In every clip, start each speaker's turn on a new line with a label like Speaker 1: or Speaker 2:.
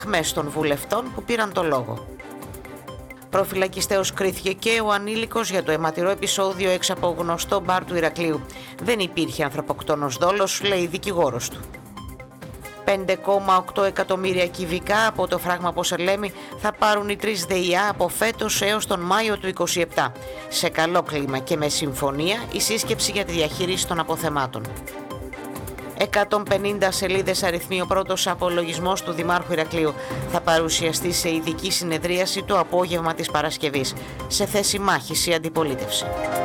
Speaker 1: αιχμές των βουλευτών που πήραν το λόγο. Προφυλακιστέως κρίθηκε και ο ανήλικος για το αιματηρό επεισόδιο έξω από γνωστό μπαρ του Ηρακλείου. Δεν υπήρχε ανθρωποκτόνος δόλος, λέει δικηγόρος του. 5,8 εκατομμύρια κυβικά από το φράγμα Ποσελέμη θα πάρουν οι 3 ΔΕΙΑ από φέτος έως τον Μάιο του 2027. Σε καλό κλίμα και με συμφωνία η σύσκεψη για τη διαχείριση των αποθεμάτων. 150 σελίδες αριθμεί ο πρώτος απολογισμός του Δημάρχου Ηρακλείου. Θα παρουσιαστεί σε ειδική συνεδρίαση το απόγευμα της Παρασκευής. Σε θέση μάχης η αντιπολίτευση.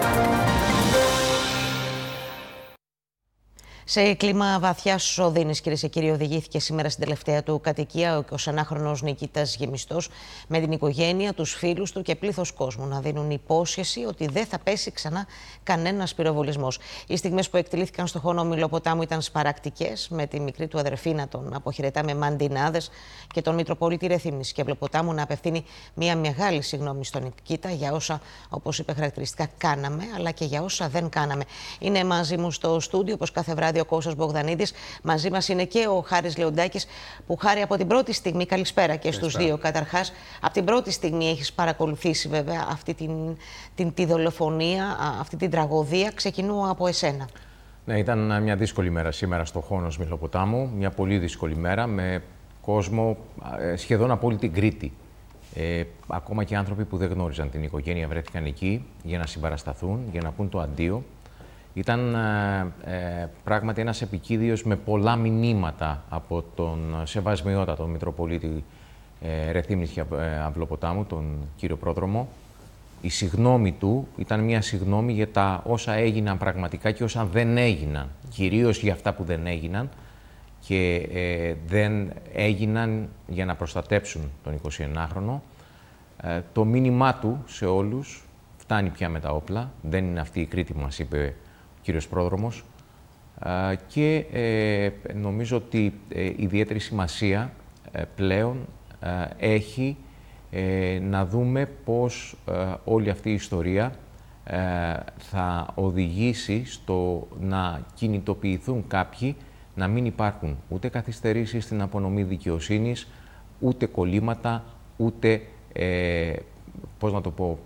Speaker 1: Σε κλίμα βαθιάς οδύνης, κυρίες και κύριοι, οδηγήθηκε σήμερα στην τελευταία του κατοικία ο 21χρονος Νικήτας Γεμιστός με την οικογένεια, τους φίλους του και πλήθος κόσμου να δίνουν υπόσχεση ότι δεν θα πέσει ξανά κανένας πυροβολισμός. Οι στιγμές που εκτελήθηκαν στο χώρο Μιλοποτάμου ήταν σπαρακτικές, με τη μικρή του αδερφή να τον αποχαιρετά με μαντινάδες και τον Μητροπολίτη Ρεθύμνης και Αυλοποτάμου να απευθύνει μια μεγάλη συγγνώμη στον Νικήτα για όσα, όπως είπε χαρακτηριστικά, κάναμε, αλλά και για όσα δεν κάναμε. Είναι μαζί μου στο στούντιο, όπως κάθε βράδυ, ο Κώστας Μπογδανίδης. Μαζί μας είναι και ο Χάρης Λεοντάκης, που Χάρη από την πρώτη στιγμή, καλησπέρα και στους δύο καταρχάς, από την πρώτη στιγμή έχεις παρακολουθήσει βέβαια αυτή τη δολοφονία, αυτή την τραγωδία. Ξεκινώ από εσένα.
Speaker 2: Ναι, ήταν μια δύσκολη μέρα σήμερα στο Χόνος Μιλοποτάμου, μια πολύ δύσκολη μέρα με κόσμο σχεδόν από όλη την Κρήτη. Ακόμα και άνθρωποι που δεν γνώριζαν την οικογένεια βρέθηκαν εκεί για να συμπαρασταθούν, για να πούν το αντίο. Ήταν πράγματι ένας επικίδιος με πολλά μηνύματα από τον σεβασμιότατο Μητροπολίτη Ρεθύμνης και Αυλοποτάμου, τον κύριο Πρόδρομο. Η συγνώμη του ήταν μια συγνώμη για τα όσα έγιναν πραγματικά και όσα δεν έγιναν. Κυρίως για αυτά που δεν έγιναν και δεν έγιναν για να προστατέψουν τον 21χρονο. Το μήνυμά του σε όλους φτάνει πια με τα όπλα. Δεν είναι αυτή η Κρήτη που μας είπε κύριος Πρόδρομος, και νομίζω ότι ιδιαίτερη σημασία πλέον έχει να δούμε πώς όλη αυτή η ιστορία θα οδηγήσει στο να κινητοποιηθούν κάποιοι, να μην υπάρχουν ούτε καθυστερήσεις στην απονομή δικαιοσύνης, ούτε κολλήματα, ούτε, πώς να το πω,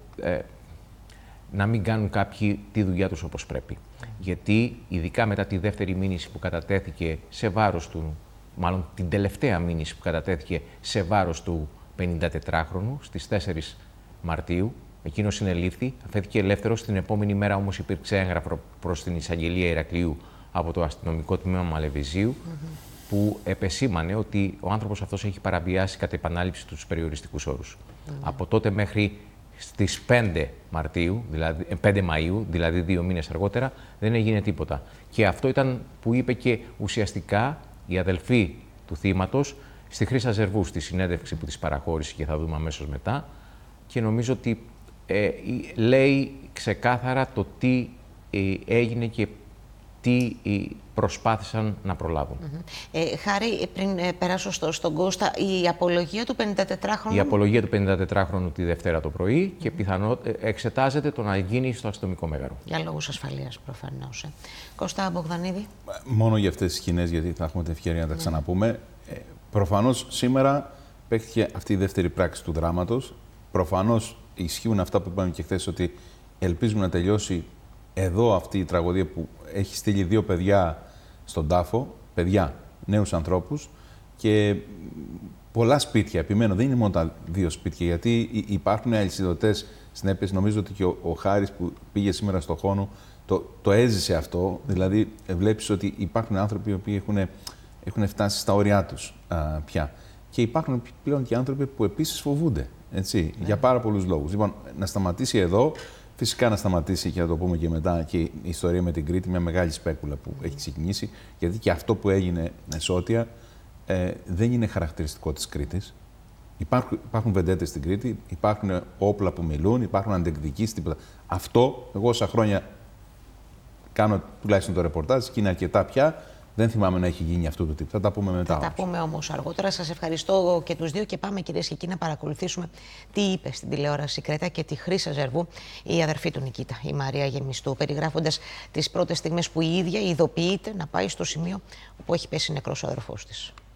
Speaker 2: να μην κάνουν κάποιοι τη δουλειά τους όπως πρέπει. Γιατί, ειδικά μετά τη δεύτερη μήνυση που κατατέθηκε σε βάρος του, μάλλον την τελευταία μήνυση που κατατέθηκε σε βάρος του 54χρονου, στις 4 Μαρτίου, εκείνος συνελήφθη, αφέθηκε ελεύθερος. Την επόμενη μέρα όμως υπήρξε έγγραφο προς την Εισαγγελία Ηρακλείου από το αστυνομικό τμήμα Μαλεβιζίου, που επεσήμανε ότι ο άνθρωπος αυτός έχει παραβιάσει κατά επανάληψη τους περιοριστικούς όρους. Από τότε μέχρι στις 5 Μαΐου, δηλαδή 2 μήνες αργότερα, δεν έγινε τίποτα. Και αυτό ήταν που είπε και ουσιαστικά η αδελφή του θύματος στη Χρύσα Ζερβού, στη συνέντευξη που της παραχώρησε και θα δούμε αμέσως μετά. Και νομίζω ότι λέει ξεκάθαρα το τι έγινε και τι προσπάθησαν να προλάβουν.
Speaker 1: Χάρη, πριν περάσω στον Κώστα, η απολογία του 54χρονου...
Speaker 2: Η απολογία του 54χρονου τη Δευτέρα το πρωί και εξετάζεται το να γίνει στο αστυνομικό μέγαρο.
Speaker 1: Για λόγους ασφαλείας προφανώς. Κώστα Μπογδανίδη.
Speaker 3: Μόνο για αυτές τις σκηνές, γιατί θα έχουμε την ευκαιρία να τα ξαναπούμε. Προφανώς σήμερα παίχτηκε αυτή η δεύτερη πράξη του δράματος. Προφανώς ισχύουν αυτά που είπαμε και χθες, ότι ελπίζουμε να τελειώσει εδώ αυτή η τραγωδία που έχει στείλει 2 παιδιά στον τάφο, παιδιά, νέους ανθρώπους, και πολλά σπίτια. Επιμένω, δεν είναι μόνο τα 2 σπίτια, γιατί υπάρχουν αλυσιδωτές συνέπειες. Νομίζω ότι και ο Χάρης που πήγε σήμερα στο Χόνο το έζησε αυτό. Δηλαδή, βλέπεις ότι υπάρχουν άνθρωποι οι οποίοι έχουν φτάσει στα όρια τους πια. Και υπάρχουν πλέον και άνθρωποι που επίσης φοβούνται, έτσι, για πάρα πολλούς λόγους. Λοιπόν, να σταματήσει εδώ. Φυσικά να σταματήσει, και θα το πούμε και μετά, και η ιστορία με την Κρήτη, μια μεγάλη σπέκουλα που έχει ξεκινήσει, γιατί και αυτό που έγινε εσώτια δεν είναι χαρακτηριστικό της Κρήτης. Υπάρχουν βεντέτες στην Κρήτη, υπάρχουν όπλα που μιλούν, υπάρχουν αντεκδικήσεις, τίποτα. Αυτό, εγώ όσα χρόνια κάνω τουλάχιστον το ρεπορτάζ και είναι αρκετά πια, δεν θυμάμαι να έχει γίνει αυτό το τύπο. Θα τα πούμε μετά.
Speaker 1: Θα τα πούμε όμως αργότερα. Σας ευχαριστώ και τους δύο και πάμε, κυρίες και κύριοι, να παρακολουθήσουμε τι είπε στην τηλεόραση Κρέτα και τη Χρύσα Ζερβού η αδερφή του Νικήτα, η Μαρία Γεμιστού, περιγράφοντας τις πρώτες στιγμές που η ίδια ειδοποιείται να πάει στο σημείο όπου έχει πέσει νεκρός ο αδερφός της.